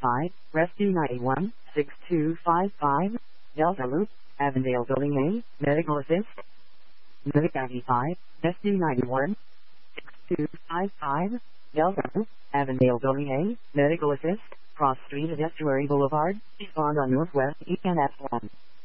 95, Rescue 91, 6255, Delta Loop, Avondale Building A, Medical Assist. Medic 95, Rescue 91, 6255, Delta Loop, Avondale Building A, Medical Assist, Cross Street at Estuary Boulevard, respond on Northwest ENS 1.